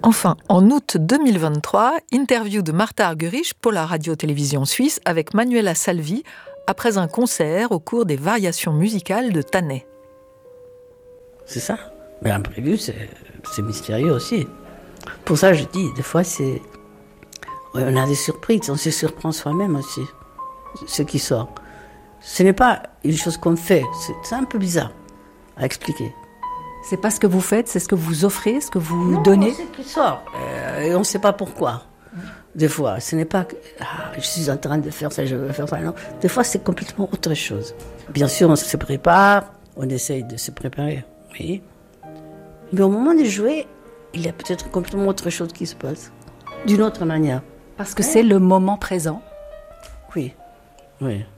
Enfin, en août 2023, interview de Martha Argerich pour la radio-télévision suisse avec Manuela Salvi après un concert au cours des variations musicales de Tanet. C'est ça. Mais l'imprévu, c'est mystérieux aussi. Pour ça, je dis, des fois, on a des surprises, on se surprend soi-même aussi, ce qui sort. Ce n'est pas une chose qu'on fait, c'est un peu bizarre à expliquer. C'est pas ce que vous faites, c'est ce que vous offrez, ce que vous donnez. C'est ce qui sort, et on ne sait pas pourquoi. Des fois, ce n'est pas je suis en train de faire ça, je veux faire ça, non. Des fois, c'est complètement autre chose. Bien sûr, on se prépare, on essaye de se préparer, oui. Mais au moment de jouer, il y a peut-être complètement autre chose qui se passe, d'une autre manière. Parce que c'est le moment présent. Oui, oui.